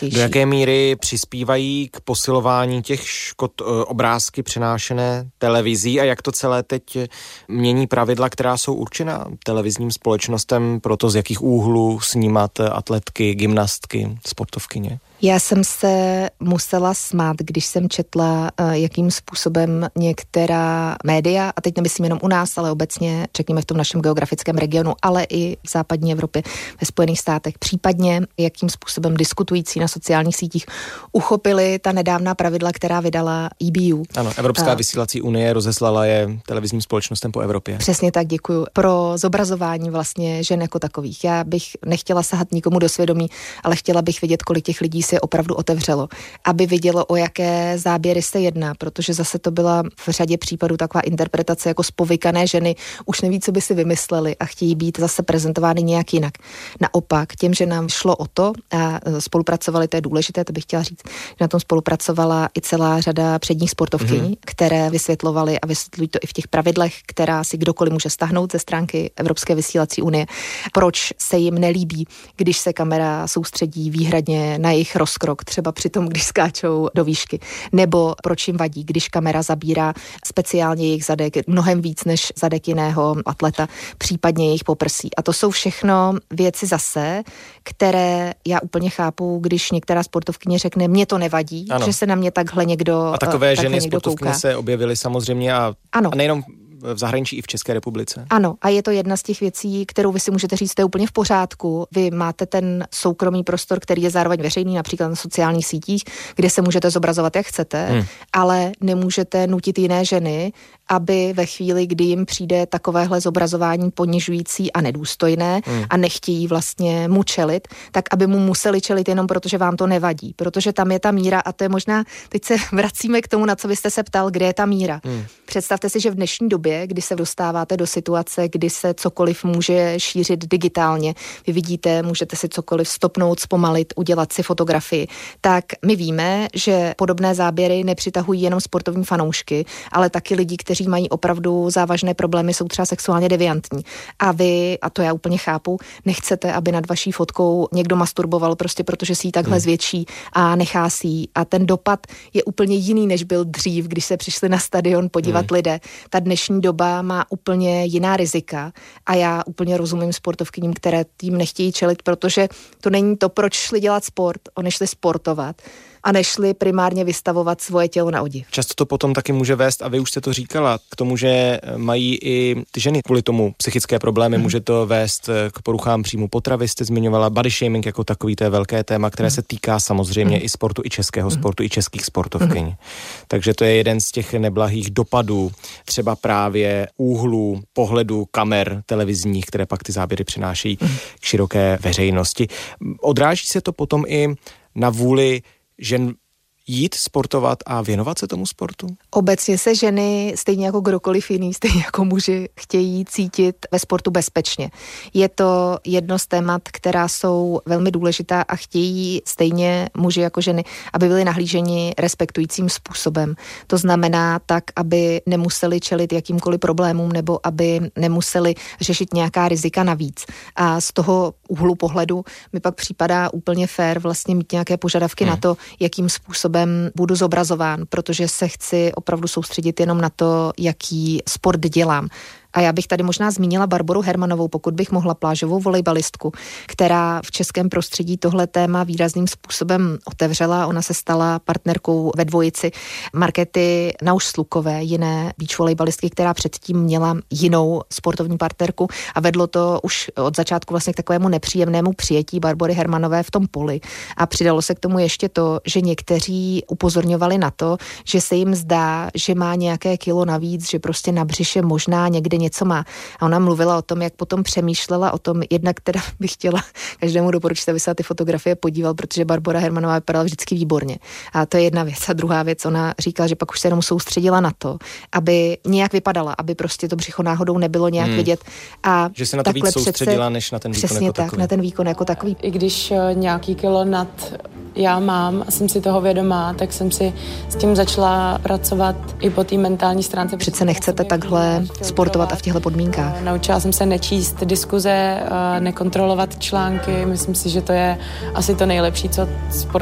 nejdůležitější. Do jaké míry přispívají k posilování těch škod obrázky přenášené televizí a jak to celé teď mění pravidla, která jsou určena televizním společnostem pro to, z jakých úhlů snímat atletky, gymnastky, sportovkyně? Já jsem se musela smát, když jsem četla, jakým způsobem některá média, a teď nemyslím jenom u nás, ale obecně, řekněme v tom našem geografickém regionu, ale i v západní Evropě, ve Spojených státech, případně jakým způsobem diskutující na sociálních sítích uchopili ta nedávná pravidla, která vydala EBU. Ano, Evropská vysílací unie rozeslala je televizním společnostem po Evropě. Přesně tak, děkuju. Pro zobrazování vlastně žen jako takových. Já bych nechtěla sahat nikomu do svědomí, ale chtěla bych vidět, kolik těch lidí si je opravdu otevřelo, aby vidělo, o jaké záběry se jedná, protože zase to byla v řadě případů taková interpretace jako spovykané ženy, už neví, co by si vymysleli a chtějí být zase prezentovány nějak jinak. Naopak, těm, že nám šlo o to a spolupracovali, to je důležité, to bych chtěla říct, že na tom spolupracovala i celá řada předních sportovkyň, které vysvětlovaly a vysvětlují to i v těch pravidlech, která si kdokoliv může stáhnout ze stránky Evropské vysílací unie, proč se jim nelíbí, když se kamera soustředí výhradně na jejich rozkrok, třeba při tom, když skáčou do výšky, nebo proč jim vadí, když kamera zabírá speciálně jejich zadek mnohem víc než zadek jiného atleta, případně jejich poprsí. A to jsou všechno věci zase, které já úplně chápu, když některá sportovkyně řekne, mně to nevadí, ano, že se na mě takhle někdo a takové takhle ženy sportovkyně se objevily samozřejmě a nejenom v zahraničí i v České republice. Ano, a je to jedna z těch věcí, kterou vy si můžete říct, to je úplně v pořádku. Vy máte ten soukromý prostor, který je zároveň veřejný, například na sociálních sítích, kde se můžete zobrazovat, jak chcete, ale nemůžete nutit jiné ženy, aby ve chvíli, kdy jim přijde takovéhle zobrazování ponižující a nedůstojné a nechtějí vlastně mu čelit, tak aby mu museli čelit jenom protože vám to nevadí. Protože tam je ta míra a to je možná, teď se vracíme k tomu, na co vy jste se ptal, kde je ta míra. Představte si, že v dnešní době, kdy se dostáváte do situace, kdy se cokoliv může šířit digitálně, vy vidíte, můžete si cokoliv stopnout, zpomalit, udělat si fotografii, tak my víme, že podobné záběry nepřitahují jenom sportovní fanoušky, ale taky lidi, kteří mají opravdu závažné problémy, jsou třeba sexuálně deviantní. A vy, a to já úplně chápu, nechcete, aby nad vaší fotkou někdo masturboval prostě protože si ji takhle zvětší a nechá si ji. A ten dopad je úplně jiný, než byl dřív, když se přišli na stadion podívat lidé. Ta dnešní doba má úplně jiná rizika a já úplně rozumím sportovkyním, které tím nechtějí čelit, protože to není to, proč šli dělat sport, oni šli sportovat a nešli primárně vystavovat svoje tělo na odiv. Často to potom taky může vést, a vy už jste to říkala, k tomu, že mají i ty ženy kvůli tomu psychické problémy, může to vést k poruchám příjmu potravy, jste zmiňovala body shaming jako takový, to je velké téma, které se týká samozřejmě i sportu, i českého sportu, i českých sportovkyň. Takže to je jeden z těch neblahých dopadů, třeba právě úhlů pohledu kamer televizních, které pak ty záběry přinášejí k široké veřejnosti. Odráží se to potom i na vůli žen jít sportovat a věnovat se tomu sportu? Obecně se ženy, stejně jako kdokoliv jiný, stejně jako muži, chtějí cítit ve sportu bezpečně. Je to jedno z témat, která jsou velmi důležitá a chtějí stejně muži jako ženy, aby byli nahlíženi respektujícím způsobem. To znamená tak, aby nemuseli čelit jakýmkoliv problémům nebo aby nemuseli řešit nějaká rizika navíc. A z toho úhlu pohledu mi pak připadá úplně fér vlastně mít nějaké požadavky na to, jakým způsobem budu zobrazován, protože se chci opravdu soustředit jenom na to, jaký sport dělám. A já bych tady možná zmínila Barboru Hermanovou, pokud bych mohla, plážovou volejbalistku, která v českém prostředí tohle téma výrazným způsobem otevřela. Ona se stala partnerkou ve dvojici Markéty Nauš-Slukové, jiné beach volejbalistky, která předtím měla jinou sportovní partnerku a vedlo to už od začátku vlastně k takovému nepříjemnému přijetí Barbory Hermanové v tom poli. A přidalo se k tomu ještě to, že někteří upozorňovali na to, že se jim zdá, že má nějaké kilo navíc, že prostě na břiše možná někde něco má. A ona mluvila o tom, jak potom přemýšlela o tom, jednak teda bych chtěla každému doporučit, aby se na ty fotografie podíval, protože Barbora Hermanová vypadala vždycky výborně. A to je jedna věc. A druhá věc, ona říkala, že pak už se jenom soustředila na to, aby nějak vypadala, aby prostě to břicho náhodou nebylo nějak vidět. A že se na to víc soustředila, než na ten výkon přesně jako tak, takový. Na ten výkon jako takový. I když nějaký kilo nad já mám a jsem si toho vědomá, tak jsem si s tím začala pracovat i po té mentální stránce. Přece nechcete takhle sportovat a v těchto podmínkách. Naučila jsem se nečíst diskuze, nekontrolovat články. Myslím si, že to je asi to nejlepší, co sport